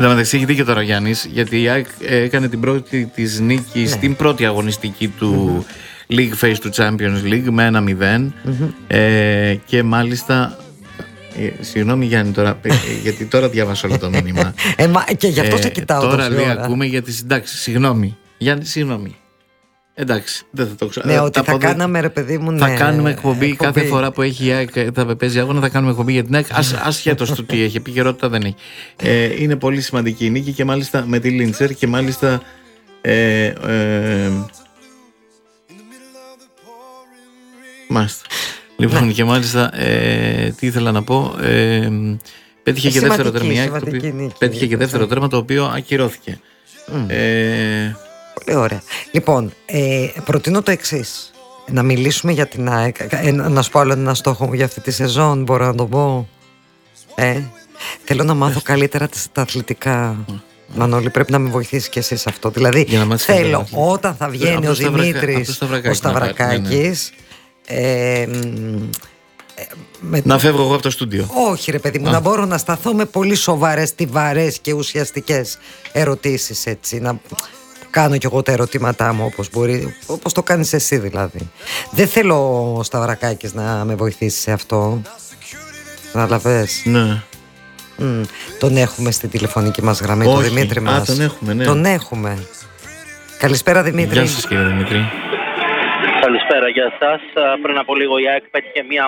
Εν τω μεταξύ έχει δίκιο τώρα ο Γιάννης, γιατί η ΑΕΚ έκανε την πρώτη της νίκη στην πρώτη αγωνιστική του League Phase του Champions League με 1-0 και μάλιστα. Συγγνώμη Γιάννη τώρα, γιατί τώρα διάβασα όλο το μήνυμα. Και γι' αυτό σε κοιτάω τώρα λέει ακούμε για τις. Εντάξει, συγγνώμη Γιάννη, συγγνώμη. Εντάξει, δεν θα το ξέρω. Ναι, ότι θα κάναμε ρε παιδί μου. Θα κάνουμε εκπομπή κάθε φορά που έχει η ΑΕΚ, θα παίζει αγώνα, θα κάνουμε εκπομπή για την ΑΕΚ. Ασχέτως του τι έχει, επικαιρότητα δεν έχει. Είναι πολύ σημαντική η νίκη και μάλιστα με τη Λίντσερ και μάλιστα. Μάλιστα. Λοιπόν, και μάλιστα, τι ήθελα να πω. Πέτυχε και δεύτερο τέρμα. Πέτυχε και δεύτερο τέρμα το οποίο ακυρώθηκε. Πολύ ωραία. Λοιπόν, προτείνω το εξής. Να μιλήσουμε για την ΑΕΚ. Να σου πω άλλο ένα στόχο μου για αυτή τη σεζόν. Μπορώ να το πω. Θέλω να μάθω καλύτερα τα αθλητικά. Μανώλη, πρέπει να με βοηθήσει κι εσύ σε αυτό. Δηλαδή, θέλω όταν θα βγαίνει ο Δημήτρης ο Σταυρακάκης. Να φεύγω εγώ από το στούντιο. Όχι ρε παιδί μου, να μπορώ να σταθώ με πολύ σοβαρές, στιβαρές και ουσιαστικές ερωτήσεις, έτσι. Να κάνω κι εγώ τα ερωτήματά μου όπως το κάνεις εσύ δηλαδή. Δεν θέλω ο Σταυρακάκης να με βοηθήσει σε αυτό. Καταλαβες? Ναι. Τον έχουμε στη τηλεφωνική μας γραμμή. Όχι. Το Δημήτρη μας. Τον έχουμε, ναι. Τον έχουμε. Καλησπέρα Δημήτρη. Γεια σας κύριε Δημήτρη. Καλησπέρα, γεια σας. Πριν από λίγο η ΑΕΚ πέτυχε μια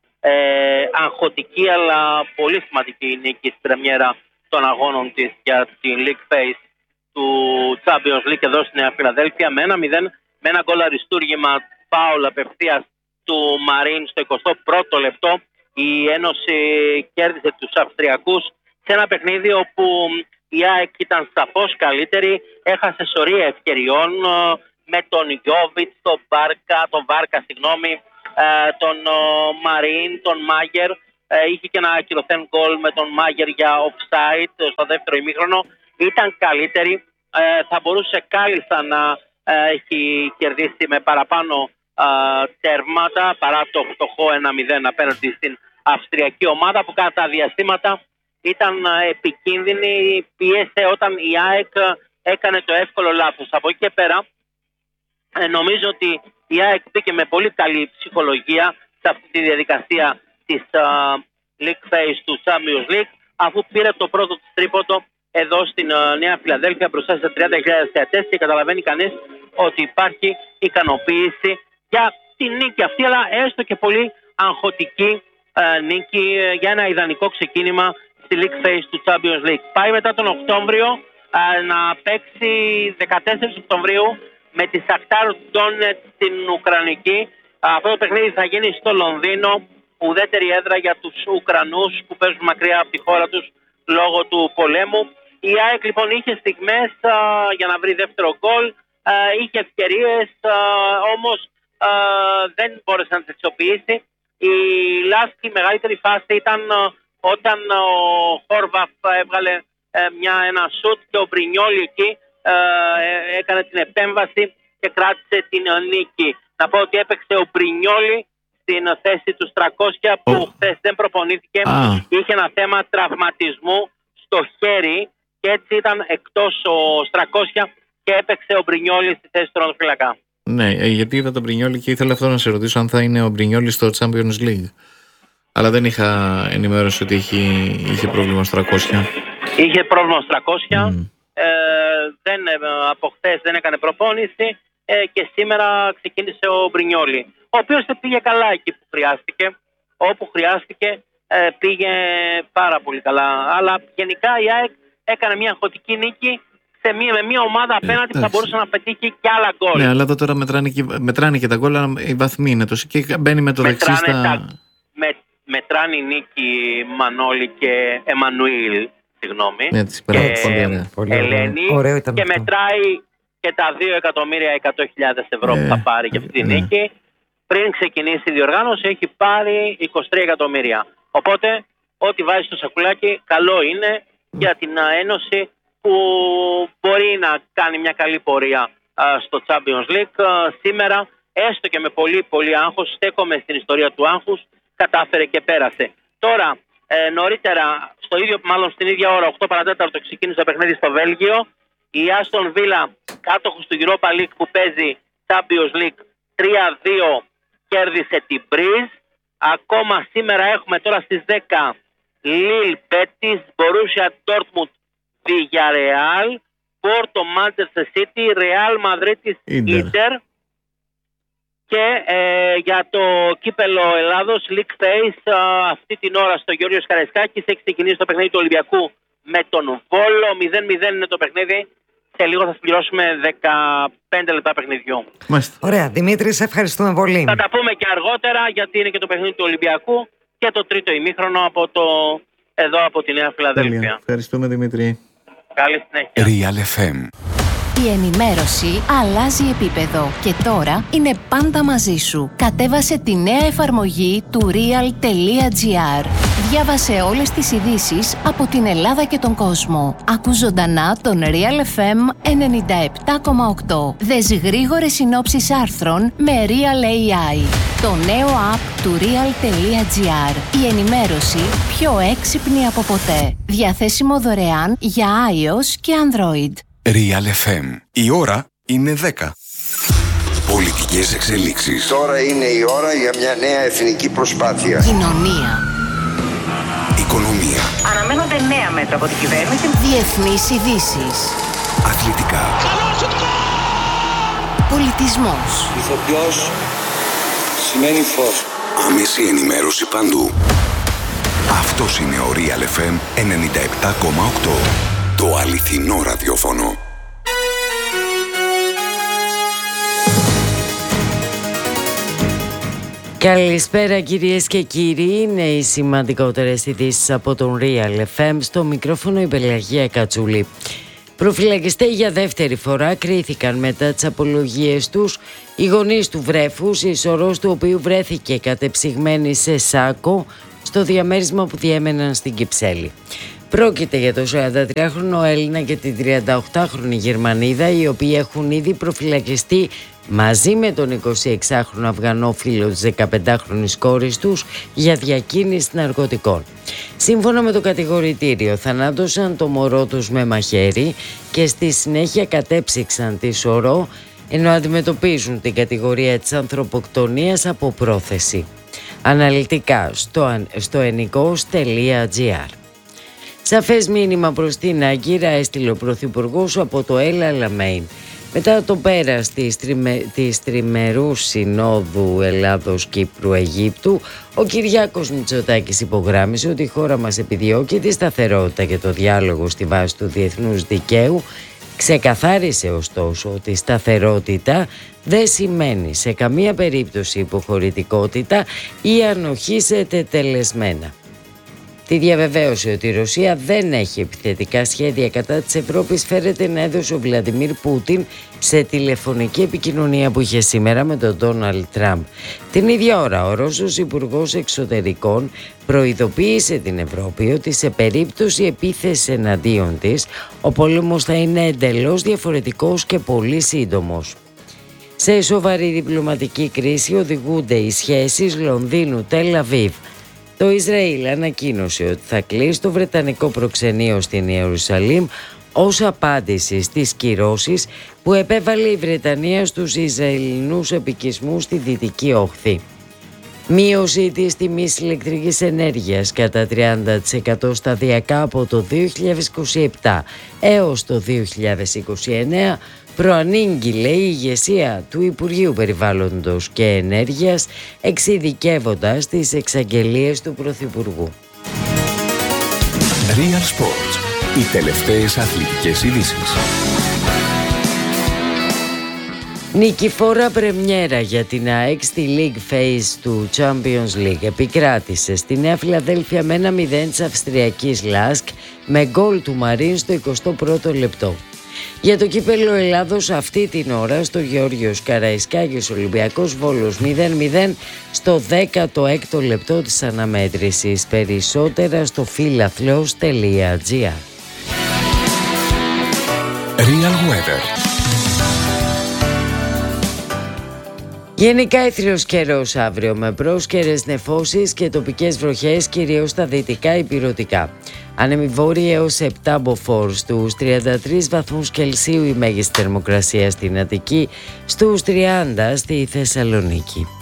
αγχωτική αλλά πολύ σημαντική νίκη στην πρεμιέρα των αγώνων της για την League Phase του Champions League εδώ στη Νέα Φιλαδέλφια με 1-0, με ένα γκολ αριστούργημα φάουλ απευθείας του Μαρίν στο 21ο λεπτό. Η Ένωση κέρδισε τους Αυστριακούς σε ένα παιχνίδι όπου η ΑΕΚ ήταν σαφώς καλύτερη, έχασε σωρία ευκαιριών με τον Γιόβιτς, τον Βάρκα, τον Μαρίν, τον Μάγερ. Είχε και ένα ακυρωθέν γκολ με τον Μάγερ για offside στο δεύτερο ημίχρονο. Ήταν καλύτερη, θα μπορούσε κάλλιστα να έχει κερδίσει με παραπάνω τέρματα παρά το φτωχό 1-0 απέναντι στην αυστριακή ομάδα που κατά τα διαστήματα ήταν επικίνδυνη, πίεσε όταν η ΑΕΚ έκανε το εύκολο λάθος. Από εκεί και πέρα νομίζω ότι η ΑΕΚ μπήκε με πολύ καλή ψυχολογία σε αυτή τη διαδικασία της League Phase του Champions League, αφού πήρε το πρώτο της τρίποντο εδώ στην Νέα Φιλαδέλφια μπροστά σε 30.000 θεατές και καταλαβαίνει κανείς ότι υπάρχει ικανοποίηση για τη νίκη αυτή, αλλά έστω και πολύ αγχωτική νίκη για ένα ιδανικό ξεκίνημα στη League Phase του Champions League. Πάει μετά τον Οκτώβριο να παίξει 14 Οκτωβρίου με τη Σακτάρ Ντόνετ στην Ουκρανική. Αυτό το παιχνίδι θα γίνει στο Λονδίνο, ουδέτερη έδρα για τους Ουκρανούς που παίζουν μακριά από τη χώρα τους λόγω του πολέμου. Η ΑΕΚ λοιπόν είχε στιγμές για να βρει δεύτερο γκολ, είχε ευκαιρίες, όμως δεν μπόρεσε να τις αξιοποιήσει. Η λάστη μεγαλύτερη φάση ήταν όταν ο Χόρβαφ έβγαλε ένα σουτ και ο Μπρινιόλι εκεί έκανε την επέμβαση και κράτησε την νίκη. Να πω ότι έπαιξε ο Μπρινιόλι στην θέση του Στρακόσια που χθες δεν προπονήθηκε. Είχε ένα θέμα τραυματισμού στο χέρι και έτσι ήταν εκτός ο Στρακόσια και έπαιξε ο Μπρινιόλι στη θέση του τερματοφύλακα. Ναι, γιατί είδα τον Μπρινιόλι και ήθελα αυτό να σε ρωτήσω αν θα είναι ο Μπρινιόλι στο Champions League. Αλλά δεν είχα ενημέρωση ότι είχε πρόβλημα στο 300. Είχε πρόβλημα στο 300. Από χθες δεν έκανε προπόνηση και σήμερα ξεκίνησε ο Μπρινιόλι, ο οποίος πήγε καλά εκεί που χρειάστηκε. Όπου χρειάστηκε πήγε πάρα πολύ καλά. Αλλά γενικά η ΑΕΚ έκανε μια αγχωτική νίκη με μια ομάδα απέναντι που θα μπορούσε να πετύχει και άλλα γκολ. Ναι, αλλά εδώ τώρα μετράνε και τα γκολ, αλλά οι βαθμοί είναι τόσοι και μπαίνει με το δεξί στα... Μετράνε η νίκη Μανώλη και Εμμανουήλ, συγγνώμη, και Ελένη, και μετράει και τα 2.100.000 ευρώ που θα πάρει για αυτή τη νίκη. Πριν ξεκινήσει η διοργάνωση έχει πάρει 23 εκατομμύρια. Οπότε ό,τι βάζει στο σακουλάκι καλό είναι για την Ένωση που μπορεί να κάνει μια καλή πορεία στο Champions League. Σήμερα έστω και με πολύ πολύ άγχος, στέκομαι στην ιστορία του άγχους, κατάφερε και πέρασε. Τώρα Νωρίτερα, στην ίδια ώρα, 8 παρατέταρτο, ξεκίνησε το παιχνίδι στο Βέλγιο. Η Άστον Βίλα, κάτοχος του Europa League που παίζει Champions League, 3-2 κέρδισε την Μπριζ. Ακόμα σήμερα έχουμε τώρα στις 10 Λιλ Μπέτις, Μπορούσια Ντόρτμουντ, Villarreal, Πόρτο Manchester City, Real Madrid Ίντερ. Και για το κύπελο Ελλάδος, League Phase, αυτή την ώρα στο Γεώργιος Καραϊσκάκης έχει ξεκινήσει το παιχνίδι του Ολυμπιακού με τον Βόλο. 0-0 είναι το παιχνίδι. Σε λίγο θα συμπληρώσουμε 15 λεπτά παιχνιδιού. Ωραία. Δημήτρη, σε ευχαριστούμε πολύ. Θα τα πούμε και αργότερα, γιατί είναι και το παιχνίδι του Ολυμπιακού και το τρίτο ημίχρονο εδώ από τη Νέα Φιλαδέλφια. Ευχαριστούμε, Δημήτρη. Καλή συνέχεια. Real FM. Η ενημέρωση αλλάζει επίπεδο και τώρα είναι πάντα μαζί σου. Κατέβασε τη νέα εφαρμογή του real.gr. Διάβασε όλες τις ειδήσεις από την Ελλάδα και τον κόσμο. Άκου ζωντανά τον Real FM 97,8. Δες γρήγορες συνόψεις άρθρων με Real AI. Το νέο app του real.gr. Η ενημέρωση πιο έξυπνη από ποτέ. Διαθέσιμο δωρεάν για iOS και Android. Real FM. Η ώρα είναι 10. Πολιτικές εξελίξεις. Τώρα είναι η ώρα για μια νέα εθνική προσπάθεια. Κοινωνία. Οικονομία. Αναμένονται νέα μέτρα από την κυβέρνηση. Διεθνείς ειδήσεις. Αθλητικά. Πολιτισμός. Ηθοποιός σημαίνει φως. Άμεση ενημέρωση παντού. Αυτός είναι ο Real FM 97,8. Το αληθινό ραδιόφωνο. Καλησπέρα κυρίες και κύριοι, είναι οι σημαντικότερες ειδήσεις από τον Real FM. Στο μικρόφωνο η Πελαγία Κατσούλη. Προφυλακιστές για δεύτερη φορά κρίθηκαν μετά τις απολογίες τους οι γονείς του βρέφους, η σωρός του οποίου βρέθηκε κατεψυγμένη σε σάκο στο διαμέρισμα που διέμεναν στην Κυψέλη. Πρόκειται για το 43χρονο Έλληνα και την 38χρονη Γερμανίδα, οι οποίοι έχουν ήδη προφυλακιστεί μαζί με τον 26χρονο Αφγανό φίλο της 15χρονης κόρης τους για διακίνηση ναρκωτικών. Σύμφωνα με το κατηγορητήριο, θανάτωσαν το μωρό τους με μαχαίρι και στη συνέχεια κατέψυξαν τη σωρό, ενώ αντιμετωπίζουν την κατηγορία της ανθρωποκτονίας από πρόθεση. Αναλυτικά στο ενικός.gr. Σαφές μήνυμα προς την Άγκυρα έστειλε ο Πρωθυπουργός από το El Alamein. Μετά το πέρας της τριμερούς συνόδου Ελλάδος-Κύπρου-Αιγύπτου, ο Κυριάκος Μητσοτάκης υπογράμμισε ότι η χώρα μας επιδιώκει τη σταθερότητα και το διάλογο στη βάση του διεθνούς δικαίου. Ξεκαθάρισε ωστόσο ότι η σταθερότητα δεν σημαίνει σε καμία περίπτωση υποχωρητικότητα ή ανοχή σε τετελεσμένα. Τη διαβεβαίωση ότι η Ρωσία δεν έχει επιθετικά σχέδια κατά της Ευρώπης φέρεται να έδωσε ο Βλαντιμίρ Πούτιν σε τηλεφωνική επικοινωνία που είχε σήμερα με τον Ντόναλντ Τραμπ. Την ίδια ώρα ο Ρώσος Υπουργός Εξωτερικών προειδοποίησε την Ευρώπη ότι σε περίπτωση επίθεσης εναντίον της ο πόλεμος θα είναι εντελώς διαφορετικός και πολύ σύντομος. Σε σοβαρή διπλωματική κρίση οδηγούνται οι σχέσεις Λονδίνου-Τελ-Αβίβ. Το Ισραήλ ανακοίνωσε ότι θα κλείσει το βρετανικό προξενείο στην Ιερουσαλήμ ως απάντηση στις κυρώσεις που επέβαλε η Βρετανία στους Ισραηλινούς επικισμούς στη Δυτική Όχθη. Μείωση της τιμής ηλεκτρικής ενέργειας κατά 30% σταδιακά από το 2027 έως το 2029 προανήγγειλε η ηγεσία του Υπουργείου Περιβάλλοντος και Ενέργειας, εξειδικεύοντας τις εξαγγελίες του Πρωθυπουργού. Real Sports. Οι τελευταίες αθλητικές ειδήσεις. Νικηφόρα πρεμιέρα για την ΑΕΚ στη League Phase του Champions League. Επικράτησε στη Νέα Φιλαδέλφια με 1-0 της Αυστριακής Λάσκ με γκολ του Μαρίν στο 21ο λεπτό. Για το κύπελλο Ελλάδος αυτή την ώρα στο Γεώργιος Καραϊσκάκης Ολυμπιακός Βόλος 0-0 στο 16ο λεπτό της αναμέτρησης. Περισσότερα στο φιλαθλός.gr. Real Weather. Γενικά έθριος καιρός αύριο με πρόσκαιρες νεφώσεις και τοπικές βροχές κυρίως στα δυτικά ηπειρωτικά. Άνεμη βόρεια έως 7 μποφόρ, στους 33 βαθμούς Κελσίου η μέγιστη θερμοκρασία στην Αττική, στους 30 στη Θεσσαλονίκη.